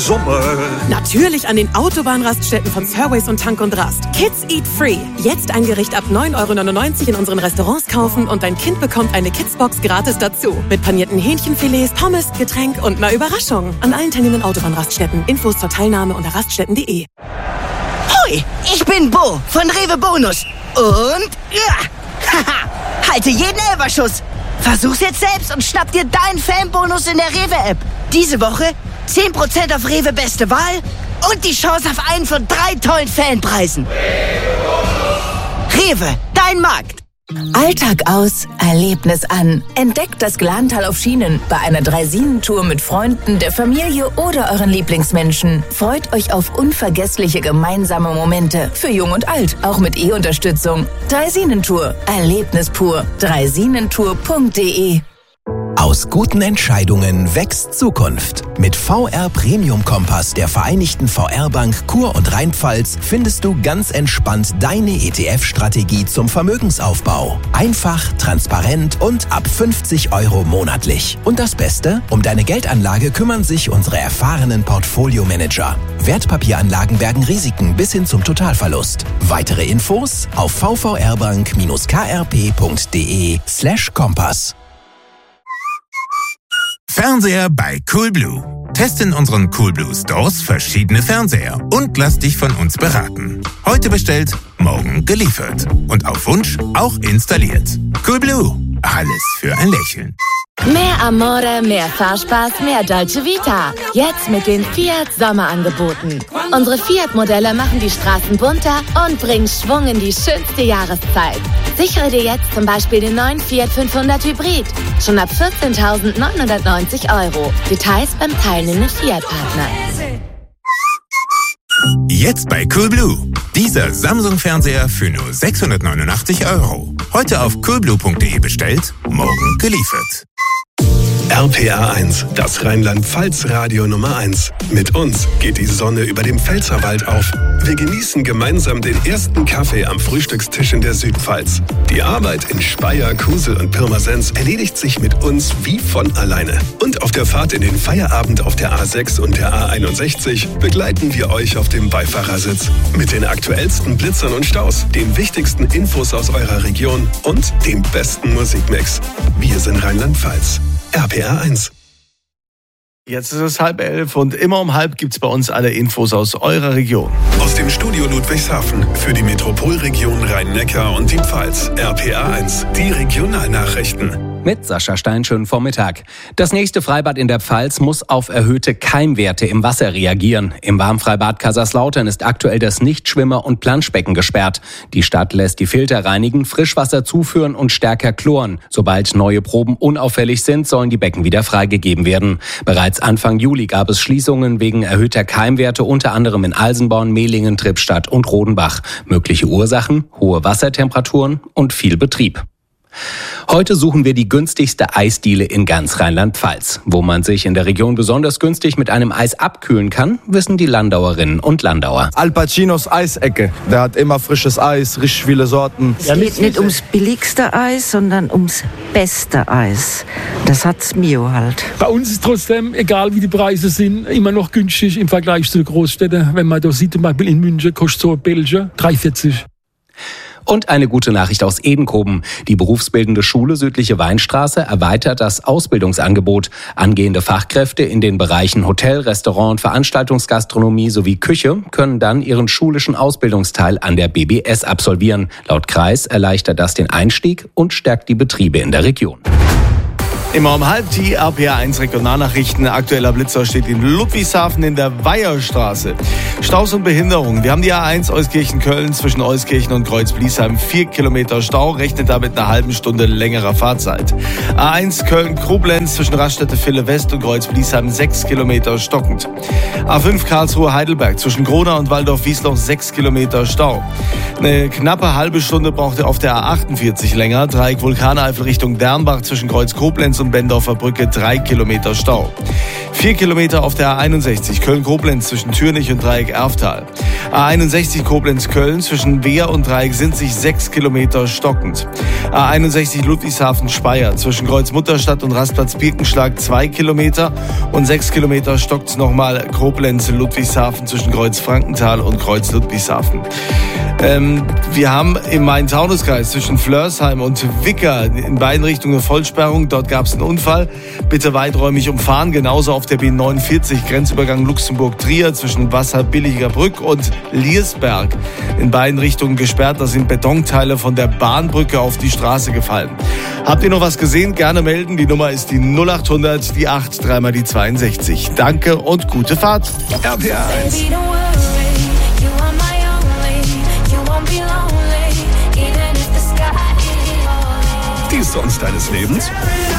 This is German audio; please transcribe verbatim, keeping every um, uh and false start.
Sommer. Natürlich an den Autobahnraststätten von Surways und Tank und Rast. Kids Eat Free. Jetzt ein Gericht ab neun Euro neunundneunzig in unseren Restaurants kaufen und dein Kind bekommt eine Kidsbox gratis dazu. Mit panierten Hähnchenfilets, Pommes, Getränk und einer Überraschung. An allen teilnehmenden Autobahnraststätten. Infos zur Teilnahme unter raststätten punkt de. Hoi, ich bin Bo von Rewe Bonus. Und ja, haha, halte jeden Elferschuss. Versuch's jetzt selbst und schnapp dir deinen Fanbonus in der Rewe-App. Diese Woche zehn Prozent auf Rewe Beste Wahl und die Chance auf einen von drei tollen Fanpreisen. Rewe, dein Markt. Alltag aus, Erlebnis an. Entdeckt das Glantal auf Schienen bei einer Draisinen-Tour mit Freunden, der Familie oder euren Lieblingsmenschen. Freut euch auf unvergessliche gemeinsame Momente. Für Jung und Alt, auch mit E-Unterstützung. Draisinen-Tour, Erlebnis pur. Draisinentour punkt de. Aus guten Entscheidungen wächst Zukunft. Mit V R Premium Kompass der Vereinigten V R Bank Kur- und Rheinpfalz findest du ganz entspannt deine E T F-Strategie zum Vermögensaufbau. Einfach, transparent und ab fünfzig Euro monatlich. Und das Beste? Um deine Geldanlage kümmern sich unsere erfahrenen Portfolio-Manager. Wertpapieranlagen bergen Risiken bis hin zum Totalverlust. Weitere Infos auf vvrbank-krp.de slash Kompass. Fernseher bei Coolblue. Teste in unseren Coolblue Stores verschiedene Fernseher und lass dich von uns beraten. Heute bestellt, morgen geliefert. Und auf Wunsch auch installiert. Coolblue. Alles für ein Lächeln. Mehr Amore, mehr Fahrspaß, mehr Dolce Vita. Jetzt mit den Fiat Sommerangeboten. Unsere Fiat-Modelle machen die Straßen bunter und bringen Schwung in die schönste Jahreszeit. Sichere dir jetzt zum Beispiel den neuen Fiat fünfhundert Hybrid. Schon ab vierzehntausendneunhundertneunzig Euro. Details beim teilnehmenden Fiat-Partner. Jetzt bei Coolblue. Dieser Samsung-Fernseher für nur sechshundertneunundachtzig Euro. Heute auf coolblue punkt de bestellt, morgen geliefert. R P R eins, das Rheinland-Pfalz-Radio Nummer eins. Mit uns geht die Sonne über dem Pfälzerwald auf. Wir genießen gemeinsam den ersten Kaffee am Frühstückstisch in der Südpfalz. Die Arbeit in Speyer, Kusel und Pirmasens erledigt sich mit uns wie von alleine. Und auf der Fahrt in den Feierabend auf der A sechs und der A einundsechzig begleiten wir euch auf dem Beifahrersitz. Mit den aktuellsten Blitzern und Staus, den wichtigsten Infos aus eurer Region und dem besten Musikmix. Wir sind Rheinland-Pfalz. R P R eins. Jetzt ist es halb elf und immer um halb gibt's bei uns alle Infos aus eurer Region. Aus dem Studio Ludwigshafen für die Metropolregion Rhein-Neckar und die Pfalz. R P R eins, die Regionalnachrichten. Mit Sascha Stein, schönen Vormittag. Das nächste Freibad in der Pfalz muss auf erhöhte Keimwerte im Wasser reagieren. Im Warmfreibad Kaiserslautern ist aktuell das Nichtschwimmer- und Planschbecken gesperrt. Die Stadt lässt die Filter reinigen, Frischwasser zuführen und stärker chloren. Sobald neue Proben unauffällig sind, sollen die Becken wieder freigegeben werden. Bereits Anfang Juli gab es Schließungen wegen erhöhter Keimwerte, unter anderem in Alsenborn, Mehlingen, Trippstadt und Rodenbach. Mögliche Ursachen: hohe Wassertemperaturen und viel Betrieb. Heute suchen wir die günstigste Eisdiele in ganz Rheinland-Pfalz. Wo man sich in der Region besonders günstig mit einem Eis abkühlen kann, wissen die Landauerinnen und Landauer. Al Pacinos Eisecke. Der hat immer frisches Eis, richtig viele Sorten. Es geht nicht ums billigste Eis, sondern ums beste Eis. Das hat's Mio halt. Bei uns ist trotzdem, egal wie die Preise sind, immer noch günstig im Vergleich zu den Großstädten. Wenn man da sieht, zum Beispiel in München kostet so ein Belgier drei vierzig. Und eine gute Nachricht aus Edenkoben. Die berufsbildende Schule Südliche Weinstraße erweitert das Ausbildungsangebot. Angehende Fachkräfte in den Bereichen Hotel, Restaurant, Veranstaltungsgastronomie sowie Küche können dann ihren schulischen Ausbildungsteil an der B B S absolvieren. Laut Kreis erleichtert das den Einstieg und stärkt die Betriebe in der Region. Immer um halb die R P R eins Regionalnachrichten. Aktueller Blitzer steht in Ludwigshafen in der Weiherstraße. Staus und Behinderungen. Wir haben die A eins Euskirchen-Köln zwischen Euskirchen und Kreuz-Bliesheim. Vier Kilometer Stau, rechnet damit einer halben Stunde längerer Fahrzeit. A eins Köln-Koblenz zwischen Raststätte Ville West und Kreuz-Bliesheim. Sechs Kilometer stockend. A fünf Karlsruhe-Heidelberg zwischen Gronau und Waldorf-Wiesloch. Sechs Kilometer Stau. Eine knappe halbe Stunde braucht ihr auf der A achtundvierzig länger. Dreieck Vulkaneifel Richtung Dernbach zwischen Kreuz-Koblenz und Bendorfer Brücke drei Kilometer Stau. Vier Kilometer auf der A einundsechzig Köln-Koblenz zwischen Thürnich und Dreieck Erftal. A einundsechzig Koblenz-Köln zwischen Wehr und Dreieck Sinzig sechs Kilometer stockend. A einundsechzig Ludwigshafen-Speyer zwischen Kreuz-Mutterstadt und Rastplatz-Birkenschlag zwei Kilometer und sechs Kilometer stockt nochmal Koblenz-Ludwigshafen zwischen Kreuz-Frankenthal und Kreuz-Ludwigshafen. Ähm, wir haben im Main-Taunus-Kreis zwischen Flörsheim und Wicker in beiden Richtungen eine Vollsperrung. Dort gab es einen Unfall. Bitte weiträumig umfahren. Genauso auf der B neunundvierzig Grenzübergang Luxemburg-Trier zwischen Wasser-Billiger-Brück und Liersberg. In beiden Richtungen gesperrt. Da sind Betonteile von der Bahnbrücke auf die Straße gefallen. Habt ihr noch was gesehen? Gerne melden. Die Nummer ist die null acht hundert, die acht, dreimal die zweiundsechzig. Danke und gute Fahrt. R P R eins. Die Songs deines Lebens?